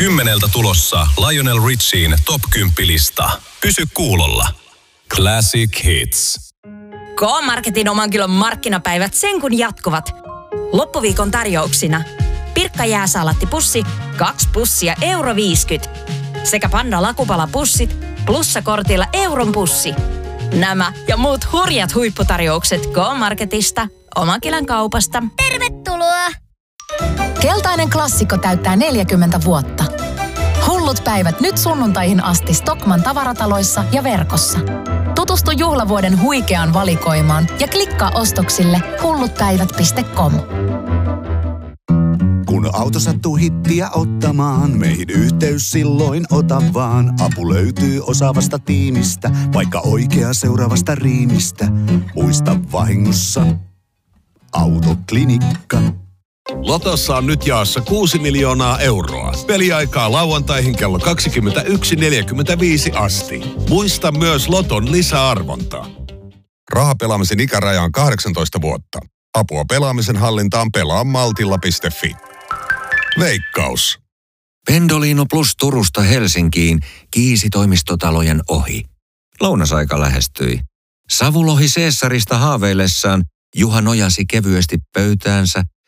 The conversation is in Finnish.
10 tulossa Lionel Richiin Top 10-lista. Pysy kuulolla. Classic Hits. K-Marketin oman kilon markkinapäivät sen kun jatkuvat. Loppuviikon tarjouksina. Pirkka jääsaalattipussi, 2 pussia €50. Sekä Panda lakupalapussit, plussakortilla euron pussi. Nämä ja muut hurjat huipputarjoukset K-Marketista, oman kilon kaupasta. Tervetuloa! Keltainen klassikko täyttää 40 vuotta. Hullut päivät nyt sunnuntaihin asti Stockmann tavarataloissa ja verkossa. Tutustu juhlavuoden huikeaan valikoimaan ja klikkaa ostoksille hullutpäivät.com. Kun auto sattuu hittiä ottamaan, meihin yhteys silloin ota vaan. Apu löytyy osaavasta tiimistä, vaikka oikea seuraavasta riimistä. Muista vahingossa Autoklinikka. Lotossa on nyt jaossa 6 miljoonaa euroa. Peliaikaa lauantaihin kello 21.45 asti. Muista myös Loton lisäarvonta. Rahapelaamisen ikäraja on 18 vuotta. Apua pelaamisen hallintaan pelaamaltilla.fi. Veikkaus. Pendolino Plus Turusta Helsinkiin Kiisi-toimistotalojen ohi. Lounasaika lähestyi. Savulohi Caesarista haaveillessaan Juha nojasi kevyesti pöytäänsä